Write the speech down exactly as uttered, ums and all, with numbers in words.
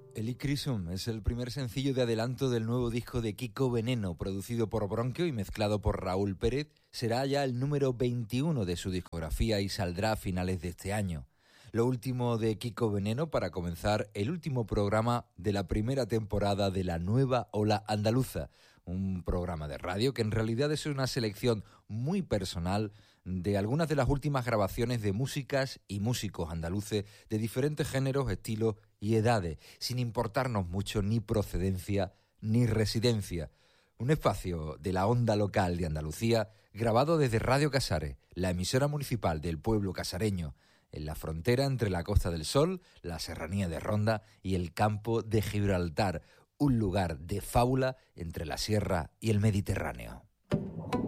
Helichrysum es el primer sencillo de adelanto del nuevo disco de Kiko Veneno, producido por Bronquio y mezclado por Raúl Pérez. Será ya el número veintiuno de su discografía y saldrá a finales de este año. Lo último de Kiko Veneno para comenzar el último programa de la primera temporada de la Nueva Ola Andaluza, un programa de radio que en realidad es una selección muy personal de algunas de las últimas grabaciones de músicas y músicos andaluces de diferentes géneros, estilos y edades, sin importarnos mucho ni procedencia ni residencia. Un espacio de la onda local de Andalucía, grabado desde Radio Casares, la emisora municipal del pueblo casareño, en la frontera entre la Costa del Sol, la serranía de Ronda y el campo de Gibraltar, un lugar de fábula entre la sierra y el Mediterráneo.